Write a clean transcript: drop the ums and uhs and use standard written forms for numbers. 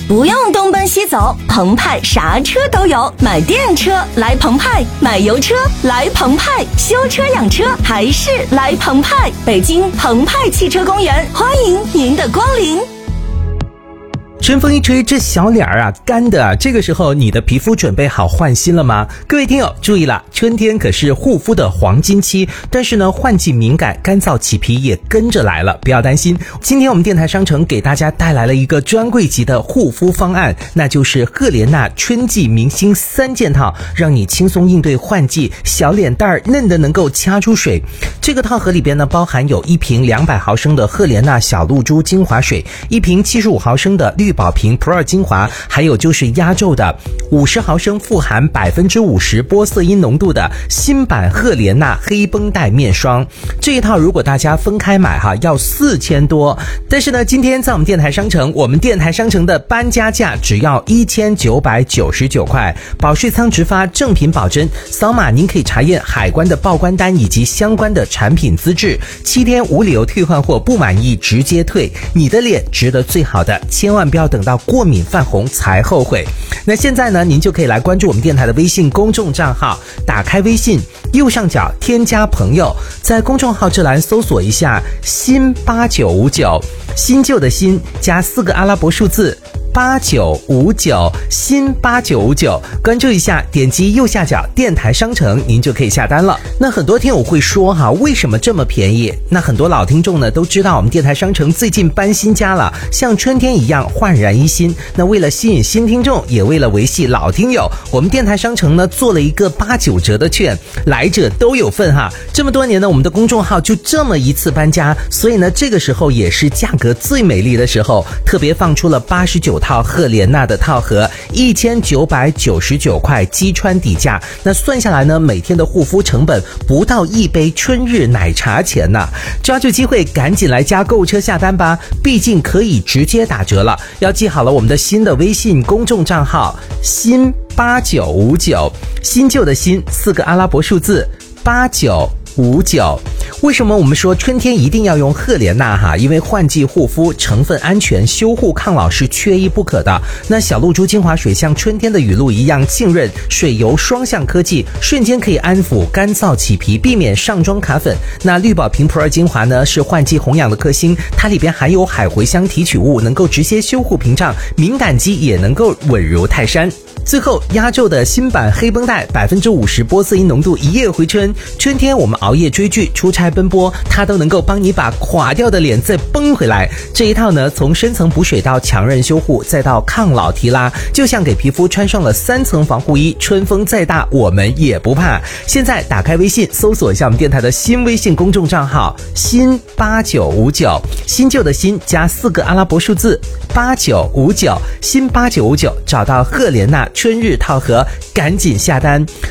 不用东奔西走，澎湃啥车都有。买电车来澎湃，买油车来澎湃，修车养车还是来澎湃。北京澎湃汽车公园，欢迎您的光临。 春风一吹，这小脸啊干的，这个时候你的皮肤准备好换新了吗？各位听友注意了，春天可是护肤的黄金期，但是呢换季敏感，干燥起皮也跟着来了，不要担心。今天我们电台商城给大家带来了一个专柜级的护肤方案，那就是赫莲娜春季明星3件套，让你轻松应对换季，小脸蛋儿嫩的能够掐出水。这个套盒里边呢包含有1瓶200毫升的赫莲娜小露珠精华水，1瓶75毫升的绿宝瓶 Pro 精华，还有就是压轴的50毫升富含50%玻色因浓度的新版赫莲娜黑绷带面霜。这一套如果大家分开买要4000多，但是呢今天在我们电台商城，我们电台商城的搬家价只要1999块，保税仓直发，正品保真，扫码您可以查验海关的报关单以及相关的产品资质，7天无理由退换货，不满意直接退，你的脸值得最好的，千万不要等到过敏泛红才后悔。那现在呢您就可以来关注我们电台的微信公众账号，打开微信右上角添加朋友，在公众号这栏搜索一下新8959，新旧的新加4个阿拉伯数字8959，新8959，关注一下，点击右下角电台商城，您就可以下单了。那很多听友会说为什么这么便宜？那很多老听众呢都知道我们电台商城最近搬新家了，像春天一样焕然一新。那为了吸引新听众，也为了维系老听友，我们电台商城呢做了一个89折的券，来者都有份这么多年呢，我们的公众号就这么一次搬家，所以呢这个时候也是价格最美丽的时候，特别放出了89套赫莲娜的套盒，1999块击穿底价。那算下来呢，每天的护肤成本不到1杯春日奶茶钱呢。抓住机会，赶紧来加购物车下单吧，毕竟可以直接打折了。要记好了我们的新的微信公众账号新8959，新旧的新4个阿拉伯数字8959。为什么我们说春天一定要用赫莲娜因为换季护肤成分安全，修护抗老是缺一不可的。那小露珠精华水像春天的雨露一样浸润，水油双向科技，瞬间可以安抚干燥起皮，避免上妆卡粉。那绿宝瓶 Pro 精华呢是换季红养的克星，它里边含有海茴香提取物，能够直接修护屏障，敏感肌也能够稳如泰山。最后压轴的新版黑绷带50%玻色因浓度，一夜回春。春天我们熬夜追剧出差奔波，它都能够帮你把垮掉的脸再绷回来。这一套呢从深层补水到强韧修护再到抗老提拉，就像给皮肤穿上了3层防护衣，春风再大我们也不怕。现在打开微信搜索一下我们电台的新微信公众账号新8959，新旧的新加4个阿拉伯数字8959，新8959，找到赫莲娜春日套盒，赶紧下单。